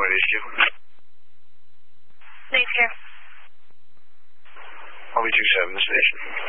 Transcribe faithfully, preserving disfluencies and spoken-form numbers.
rescue. Thanks, care. I'll be two seven, the station.